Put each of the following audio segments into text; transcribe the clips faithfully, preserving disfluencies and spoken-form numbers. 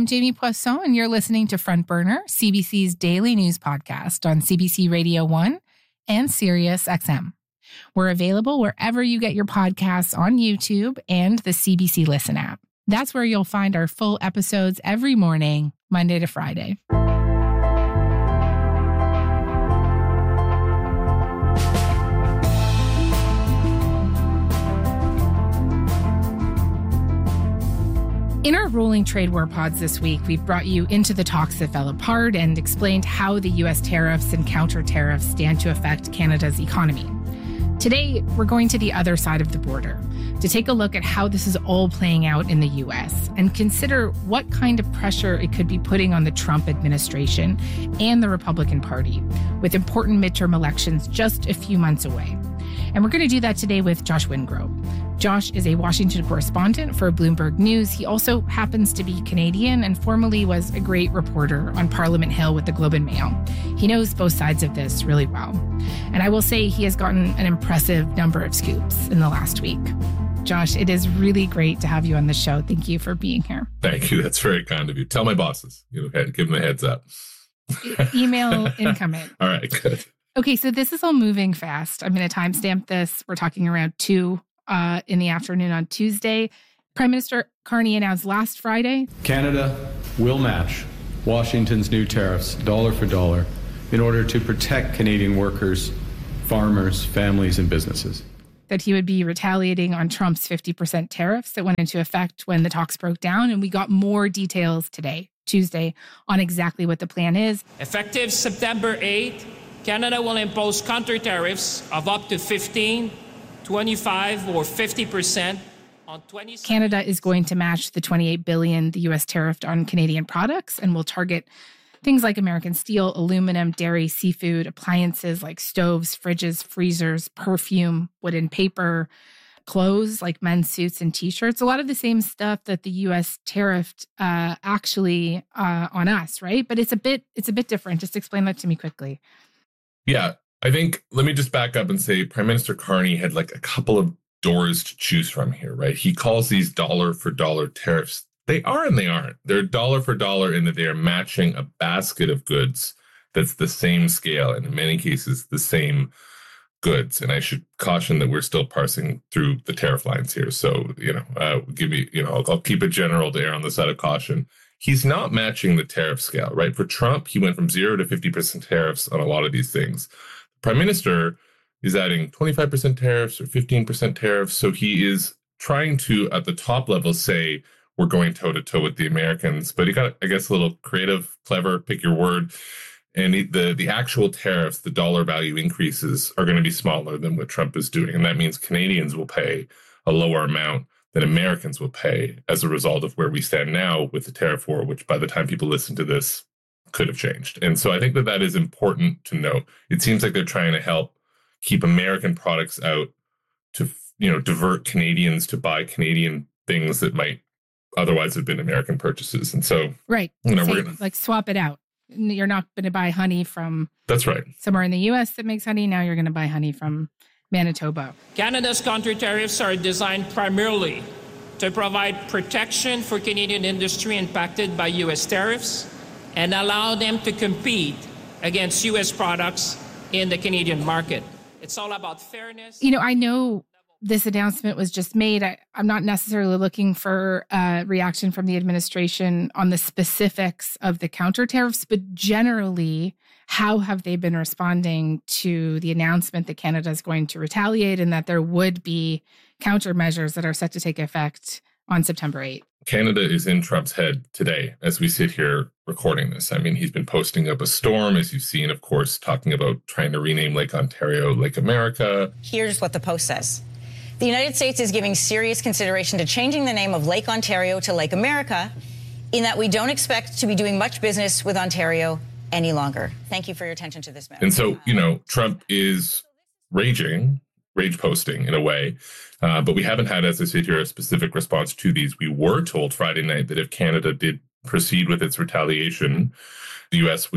I'm Jamie Poisson, and you're listening to Front Burner, C B C's daily news podcast on C B C Radio one and Sirius X M. We're available wherever you get your podcasts on YouTube and the C B C Listen app. That's where you'll find our full episodes every morning, Monday to Friday. In our rolling trade war pods this week, we've brought you into the talks that fell apart and explained how the U S tariffs and counter tariffs stand to affect Canada's economy. Today, we're going to the other side of the border to take a look at how this is all playing out in the U S and consider what kind of pressure it could be putting on the Trump administration and the Republican Party, with important midterm elections just a few months away. And we're going to do that today with Josh Wingrove. Josh is a Washington correspondent for Bloomberg News. He also happens to be Canadian and formerly was a great reporter on Parliament Hill with the Globe and Mail. He knows both sides of this really well. And I will say he has gotten an impressive number of scoops in the last week. Josh, it is really great to have you on the show. Thank you for being here. Thank you. That's very kind of you. Tell my bosses. You know, give them a heads up. E- email incoming. All right, good. Okay, so this is all moving fast. I'm going to timestamp this. We're talking around two uh, in the afternoon on Tuesday. Prime Minister Carney announced last Friday Canada will match Washington's new tariffs dollar for dollar in order to protect Canadian workers, farmers, families, and businesses. That he would be retaliating on Trump's fifty percent tariffs that went into effect when the talks broke down. And we got more details today, Tuesday, on exactly what the plan is. Effective September eighth, Canada will impose counter tariffs of up to fifteen, twenty-five, or fifty percent on twenty. Canada is going to match the twenty-eight billion dollars the U S tariffed on Canadian products and will target things like American steel, aluminum, dairy, seafood, appliances like stoves, fridges, freezers, perfume, wooden paper, clothes like men's suits and T-shirts. A lot of the same stuff that the U S tariffed uh, actually uh, on us, right? But it's a bit it's a bit different. Just explain that to me quickly. Yeah, I think, let me just back up and say Prime Minister Carney had like a couple of doors to choose from here, right? He calls these dollar for dollar tariffs. They are and they aren't. They're dollar for dollar in that they are matching a basket of goods that's the same scale and in many cases the same goods. And I should caution that we're still parsing through the tariff lines here. So, you know, uh, give me, you know, I'll, I'll keep it general to err on the side of caution. He's not matching the tariff scale, right? For Trump, he went from zero to fifty percent tariffs on a lot of these things. The Prime Minister is adding twenty-five percent tariffs or fifteen percent tariffs. So he is trying to, at the top level, say, we're going toe-to-toe with the Americans. But he got, I guess, a little creative, clever, pick your word. And the, the actual tariffs, the dollar value increases are going to be smaller than what Trump is doing. And that means Canadians will pay a lower amount than Americans will pay as a result of where we stand now with the tariff war, which by the time people listen to this could have changed. And so I think that that is important to note. It seems like they're trying to help keep American products out to, you know, divert Canadians to buy Canadian things that might otherwise have been American purchases. And so, right, you know, Say, we're gonna, like swap it out. You're not going to buy honey from that's right. somewhere in the U S that makes honey. Now you're going to buy honey from Manitoba. Canada's counter tariffs are designed primarily to provide protection for Canadian industry impacted by U S tariffs and allow them to compete against U S products in the Canadian market. It's all about fairness. You know, I know this announcement was just made. I, I'm not necessarily looking for a reaction from the administration on the specifics of the counter tariffs, but generally, how have they been responding to the announcement that Canada is going to retaliate and that there would be countermeasures that are set to take effect on September eighth? Canada is in Trump's head today as we sit here recording this. I mean, he's been posting up a storm, as you've seen, of course, talking about trying to rename Lake Ontario Lake America. Here's what the Post says. The United States is giving serious consideration to changing the name of Lake Ontario to Lake America, in that we don't expect to be doing much business with Ontario any longer. Thank you for your attention to this matter. And so, you know, Trump is raging, rage posting in a way, uh, but we haven't had, as I sit here, a specific response to these. We were told Friday night that if Canada did proceed with its retaliation, the U S would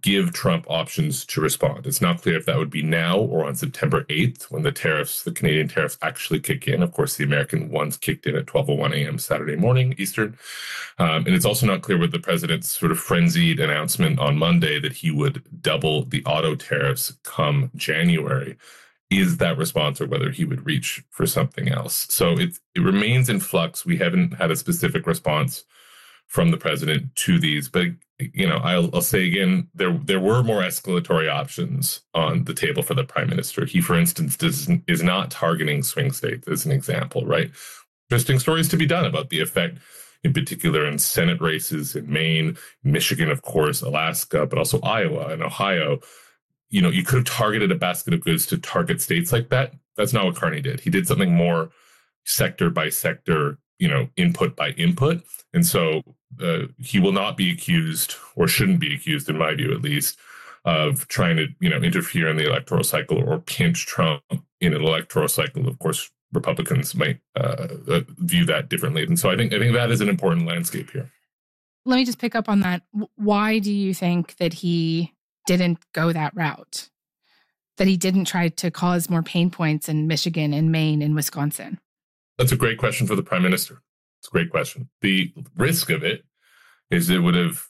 give Trump options to respond. It's not clear if that would be now or on September eighth when the tariffs, the Canadian tariffs actually kick in. Of course, the American ones kicked in at twelve oh one a.m. Saturday morning Eastern. Um, and it's also not clear with the president's sort of frenzied announcement on Monday that he would double the auto tariffs come January. Is that response, or whether he would reach for something else? So it, it remains in flux. We haven't had a specific response from the president to these, but you know, I'll, I'll say again, there there were more escalatory options on the table for the prime minister. He, for instance, does, is not targeting swing states as an example, right? Interesting stories to be done about the effect, in particular in Senate races in Maine, Michigan, of course, Alaska, but also Iowa and Ohio. You know, you could have targeted a basket of goods to target states like that. That's not what Carney did. He did something more sector by sector, you know, input by input. And so uh, he will not be accused, or shouldn't be accused, in my view at least, of trying to, you know, interfere in the electoral cycle or pinch Trump in an electoral cycle. Of course, Republicans might uh, view that differently. And so I think I think that is an important landscape here. Let me just pick up on that. Why do you think that he didn't go that route? That he didn't try to cause more pain points in Michigan and Maine and Wisconsin? That's a great question for the prime minister. It's a great question. The risk of it is it would have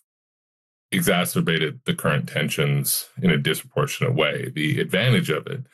exacerbated the current tensions in a disproportionate way. The advantage of it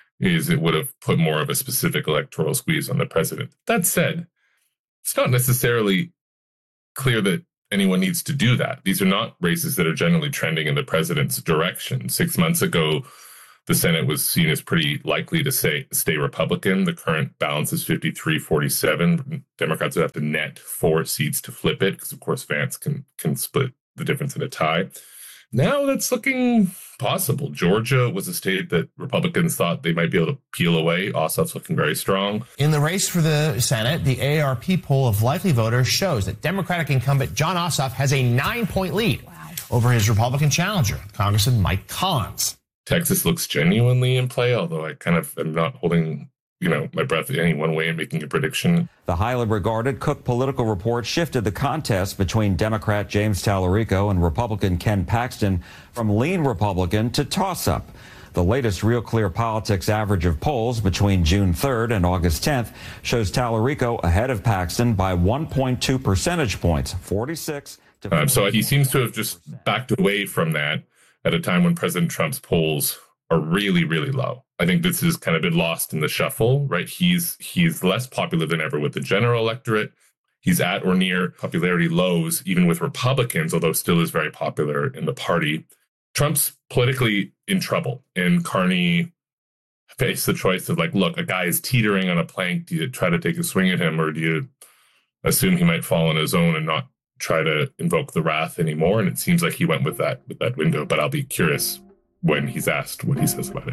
is it would have put more of a specific electoral squeeze on the president. That said, it's not necessarily clear that anyone needs to do that. These are not races that are generally trending in the president's direction. Six months ago, the Senate was seen as pretty likely to say, stay Republican. The current balance is fifty-three forty-seven. Democrats would have to net four seats to flip it because, of course, Vance can can split the difference in a tie. Now that's looking possible. Georgia was a state that Republicans thought they might be able to peel away. Ossoff's looking very strong. In the race for the Senate, the A A R P poll of likely voters shows that Democratic incumbent Jon Ossoff has a nine-point lead wow. over his Republican challenger, Congressman Mike Collins. Texas looks genuinely in play, although I kind of am not holding, you know, my breath any one way in making a prediction. The highly regarded Cook Political Report shifted the contest between Democrat James Tallarico and Republican Ken Paxton from lean Republican to toss-up. The latest Real Clear Politics average of polls between June third and August tenth shows Tallarico ahead of Paxton by one point two percentage points, forty-six to um, so he seems to have just backed away from that at a time when President Trump's polls are really, really low. I think this has kind of been lost in the shuffle, right? He's he's less popular than ever with the general electorate. He's at or near popularity lows, even with Republicans, although still is very popular in the party. Trump's politically in trouble, and Carney faced the choice of like, look, a guy is teetering on a plank. Do you try to take a swing at him, or do you assume he might fall on his own and not try to invoke the wrath anymore? And it seems like he went with that with that window, but I'll be curious when he's asked what he says about it.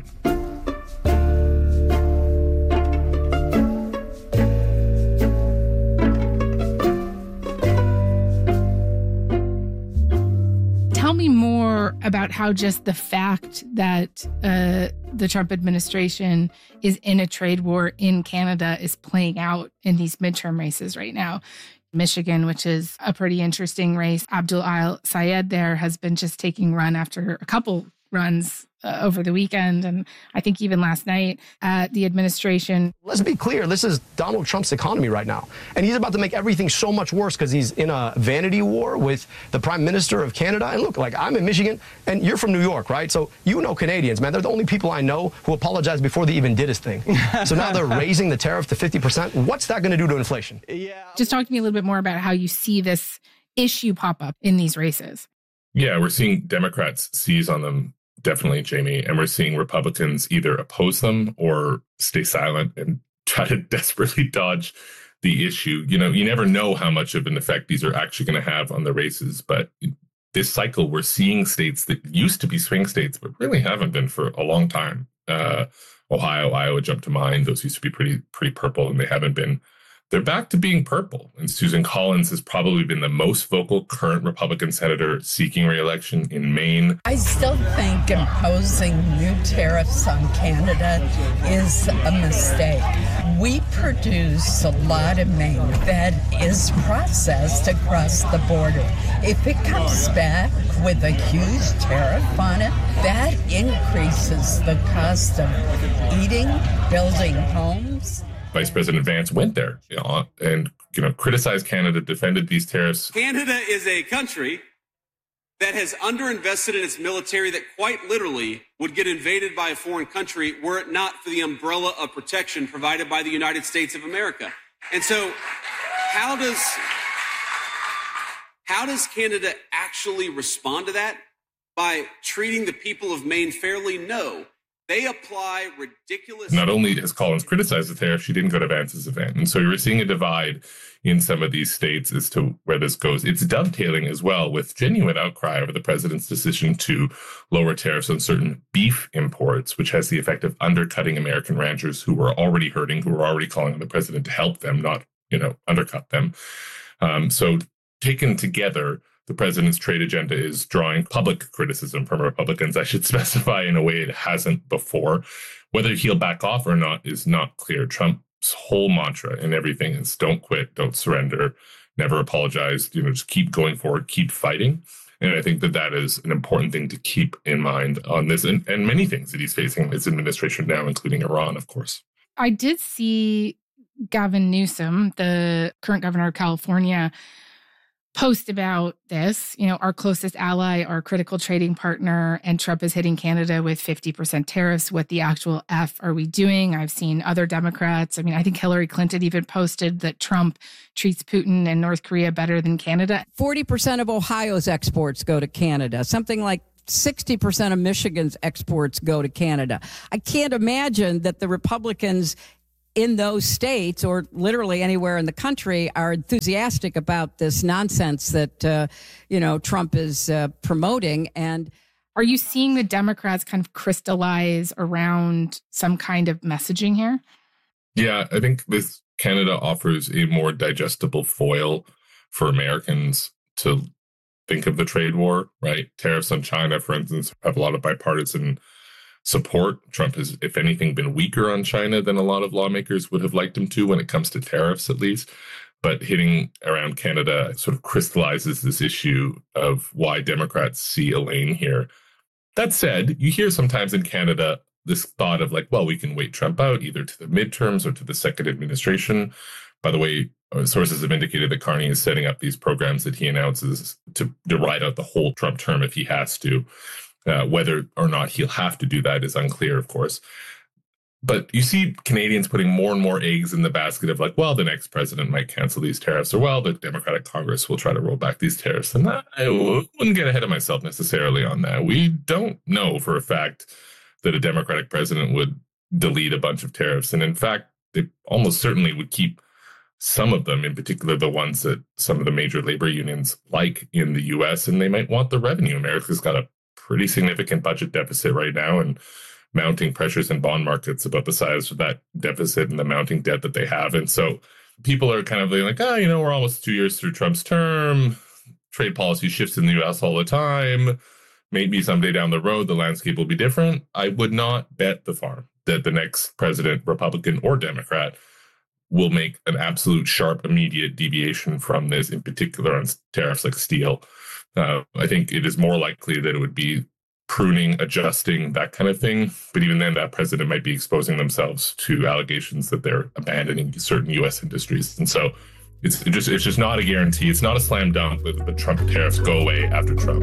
Tell me more about how just the fact that uh, the Trump administration is in a trade war in Canada is playing out in these midterm races right now. Michigan, which is a pretty interesting race. Abdul Al-Sayed there has been just taking run after a couple runs uh, over the weekend, and I think even last night at the administration. Let's be clear, this is Donald Trump's economy right now, and he's about to make everything so much worse because he's in a vanity war with the Prime Minister of Canada. And look, like, I'm in Michigan, and you're from New York, right? So you know Canadians, man. They're the only people I know who apologize before they even did his thing. So now they're raising the tariff to fifty percent. What's that going to do to inflation? Yeah. Just talk to me a little bit more about how you see this issue pop up in these races. Yeah, we're seeing Democrats seize on them, definitely, Jamie. And we're seeing Republicans either oppose them or stay silent and try to desperately dodge the issue. You know, you never know how much of an effect these are actually going to have on the races. But this cycle, we're seeing states that used to be swing states, but really haven't been for a long time. Uh, Ohio, Iowa jump to mind. Those used to be pretty, pretty purple, and they haven't been. They're back to being purple. And Susan Collins has probably been the most vocal current Republican senator seeking re-election in Maine. I still think imposing new tariffs on Canada is a mistake. we produce a lot of maine that is processed across the border. If it comes back with a huge tariff on it, that increases the cost of eating, building homes. Vice President Vance went there, you know, and you know criticized Canada, defended these tariffs. Canada is a country that has underinvested in its military that quite literally would get invaded by a foreign country were it not for the umbrella of protection provided by the United States of America. And so how does how does Canada actually respond to that? By treating the people of Maine fairly? No. They apply ridiculous... Not only has Collins criticized the tariff, she didn't go to Vance's event. And so you're seeing a divide in some of these states as to where this goes. It's dovetailing as well with genuine outcry over the president's decision to lower tariffs on certain beef imports, which has the effect of undercutting American ranchers who were already hurting, who were already calling on the president to help them, not, you know, undercut them. Um, so taken together, the president's trade agenda is drawing public criticism from Republicans. I should specify in a way it hasn't before. Whether he'll back off or not is not clear. Trump's whole mantra and everything is don't quit, don't surrender, never apologize, you know, just keep going forward, keep fighting. And I think that that is an important thing to keep in mind on this and, and many things that he's facing in his administration now, including Iran, of course. I did see Gavin Newsom, the current governor of California, post about this. You know, our closest ally, our critical trading partner, and Trump is hitting Canada with fifty percent tariffs. What the actual F are we doing? I've seen other Democrats. I mean, I think Hillary Clinton even posted that Trump treats Putin and North Korea better than Canada. forty percent of Ohio's exports go to Canada. Something like sixty percent of Michigan's exports go to Canada. I can't imagine that the Republicans in those states or literally anywhere in the country are enthusiastic about this nonsense that, uh, you know, Trump is uh, promoting. And are you seeing the Democrats kind of crystallize around some kind of messaging here? Yeah, I think this Canada offers a more digestible foil for Americans to think of the trade war, right? Tariffs on China, for instance, have a lot of bipartisan support. Trump has, if anything, been weaker on China than a lot of lawmakers would have liked him to when it comes to tariffs, at least. But hitting around Canada sort of crystallizes this issue of why Democrats see a lane here. That said, you hear sometimes in Canada this thought of like, well, we can wait Trump out either to the midterms or to the second administration. By the way, sources have indicated that Carney is setting up these programs that he announces to, to ride out the whole Trump term if he has to. Uh, whether or not he'll have to do that is unclear, of course. But you see Canadians putting more and more eggs in the basket of like, well, the next president might cancel these tariffs, or well, the Democratic Congress will try to roll back these tariffs. And I wouldn't get ahead of myself necessarily on that. We don't know for a fact that a Democratic president would delete a bunch of tariffs. And in fact, they almost certainly would keep some of them, in particular the ones that some of the major labor unions like in the U S, and they might want the revenue. America's got a pretty significant budget deficit right now and mounting pressures in bond markets about the size of that deficit and the mounting debt that they have. And so people are kind of like, oh, you know, we're almost two years through Trump's term. Trade policy shifts in the U S all the time. Maybe someday down the road, the landscape will be different. I would not bet the farm that the next president, Republican or Democrat, will make an absolute sharp, immediate deviation from this, in particular on tariffs like steel. Uh, I think it is more likely that it would be pruning, adjusting, that kind of thing. But even then, that president might be exposing themselves to allegations that they're abandoning certain U S industries. And so it's just it's just not a guarantee. It's not a slam dunk that the Trump tariffs go away after Trump.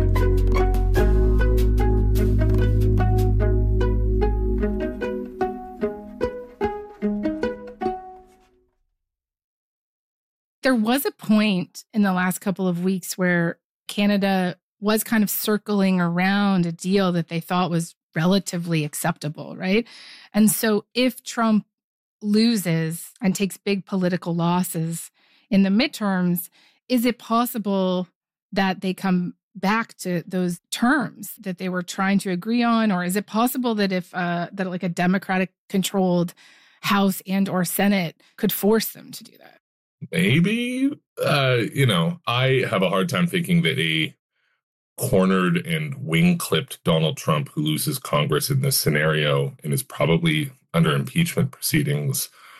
There was a point in the last couple of weeks where Canada was kind of circling around a deal that they thought was relatively acceptable, right? And so if Trump loses and takes big political losses in the midterms, is it possible that they come back to those terms that they were trying to agree on? Or is it possible that if uh, that like a Democratic-controlled House and or Senate could force them to do that? Maybe, uh, you know, I have a hard time thinking that a cornered and wing-clipped Donald Trump who loses Congress in this scenario and is probably under impeachment proceedings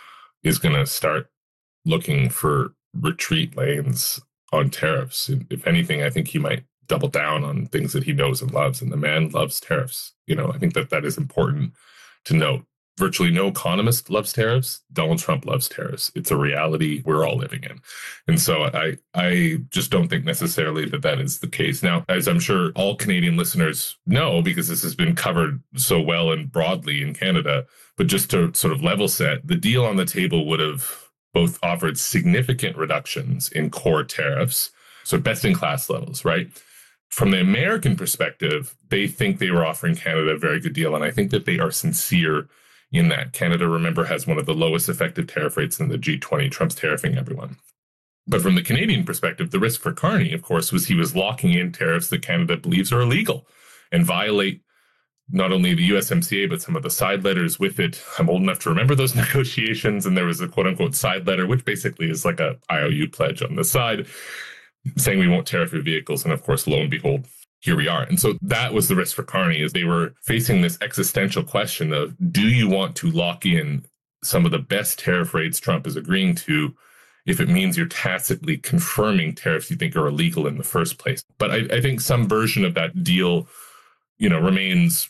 is going to start looking for retreat lanes on tariffs. If anything, I think he might double down on things that he knows and loves. And the man loves tariffs. You know, I think that that is important to note. Virtually no economist loves tariffs. Donald Trump loves tariffs. It's a reality we're all living in. And so I, I just don't think necessarily that that is the case. Now, as I'm sure all Canadian listeners know, because this has been covered so well and broadly in Canada, but just to sort of level set, the deal on the table would have both offered significant reductions in core tariffs, so best in class levels, right? From the American perspective, they think they were offering Canada a very good deal. And I think that they are sincere in that. Canada, remember, has one of the lowest effective tariff rates in the G twenty. Trump's tariffing everyone. But from the Canadian perspective, the risk for Carney, of course, was he was locking in tariffs that Canada believes are illegal and violate not only the U S M C A, but some of the side letters with it. I'm old enough to remember those negotiations. And there was a quote unquote side letter, which basically is like a I O U pledge on the side saying we won't tariff your vehicles. And of course, lo and behold, here we are. And so that was the risk for Carney, is they were facing this existential question of, do you want to lock in some of the best tariff rates Trump is agreeing to if it means you're tacitly confirming tariffs you think are illegal in the first place? But I, I think some version of that deal, you know, remains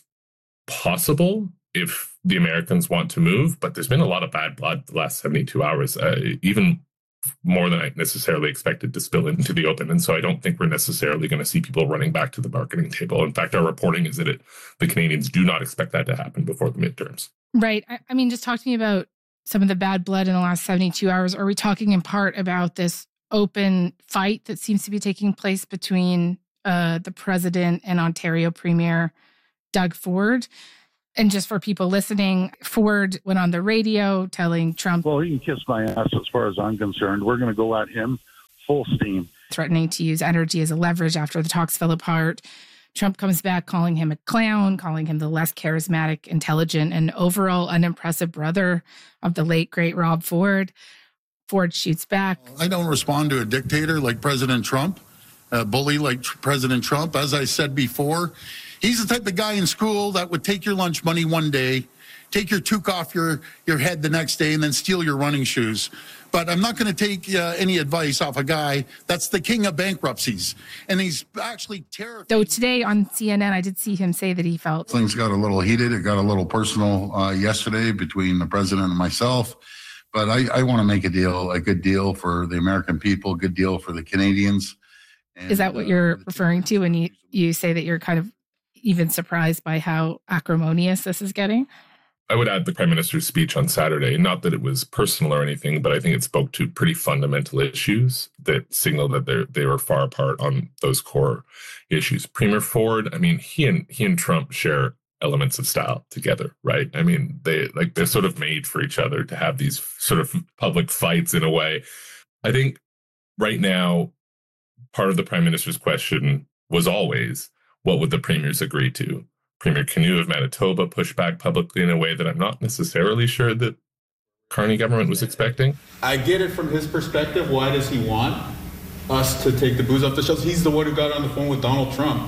possible if the Americans want to move. But there's been a lot of bad blood the last seventy-two hours, uh, even more than I necessarily expected to spill into the open. And so I don't think we're necessarily going to see people running back to the bargaining table. In fact, our reporting is that it, the Canadians do not expect that to happen before the midterms. Right. I, I mean, just talk to me about some of the bad blood in the last seventy-two hours. Are we talking in part about this open fight that seems to be taking place between uh, the president and Ontario Premier Doug Ford? And just for people listening, Ford went on the radio telling Trump, well, he can kiss my ass as far as I'm concerned. We're going to go at him full steam. Threatening to use energy as a leverage after the talks fell apart. Trump comes back calling him a clown, calling him the less charismatic, intelligent, and overall unimpressive brother of the late, great Rob Ford. Ford shoots back. I don't respond to a dictator like President Trump, a bully like President Trump. As I said before, he's the type of guy in school that would take your lunch money one day, take your toque off your, your head the next day, and then steal your running shoes. But I'm not going to take uh, any advice off a guy that's the king of bankruptcies. And he's actually terrified. Though today on C N N, I did see him say that he felt things got a little heated. It got a little personal uh, yesterday between the president and myself. But I, I want to make a deal, a good deal for the American people, a good deal for the Canadians. And, is that what you're uh, referring to when you, you say that you're kind of even surprised by how acrimonious this is getting? I would add the Prime Minister's speech on Saturday, not that it was personal or anything, but I think it spoke to pretty fundamental issues that signal that they they were far apart on those core issues. Premier Ford, I mean, he and he and Trump share elements of style together, right? I mean, they like they're sort of made for each other to have these sort of public fights in a way. I think right now, part of the Prime Minister's question was always, what would the premiers agree to? Premier Canoe of Manitoba pushed back publicly in a way that I'm not necessarily sure that Carney government was expecting. I get it from his perspective. Why does he want us to take the booze off the shelves? He's the one who got on the phone with Donald Trump,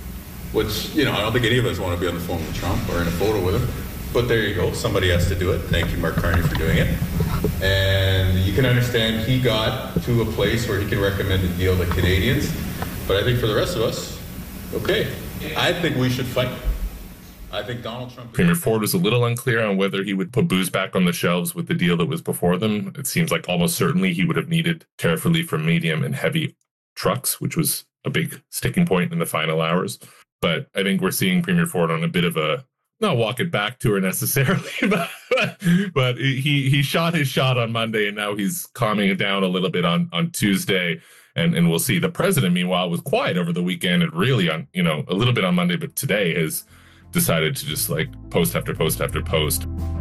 which, you know, I don't think any of us want to be on the phone with Trump or in a photo with him. But there you go. Somebody has to do it. Thank you, Mark Carney, for doing it. And you can understand he got to a place where he can recommend a deal to Canadians. But I think for the rest of us, okay, I think we should fight. I think Donald Trump... Premier Ford was a little unclear on whether he would put booze back on the shelves with the deal that was before them. It seems like almost certainly he would have needed tariff relief for medium and heavy trucks, which was a big sticking point in the final hours. But I think we're seeing Premier Ford on a bit of a, not walk it back tour necessarily, but, but, but he, he shot his shot on Monday, and now he's calming it down a little bit on, on Tuesday. And and we'll see. The president, meanwhile, was quiet over the weekend and really on, you know, a little bit on Monday, but today has decided to just like post after post after post.